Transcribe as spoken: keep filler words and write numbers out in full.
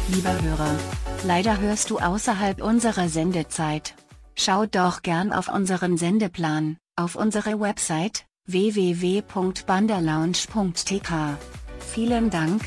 Lieber Hörer, leider hörst du außerhalb unserer Sendezeit. Schau doch gern auf unseren Sendeplan, auf unsere Website w w w punkt banderlounge punkt t k. Vielen Dank,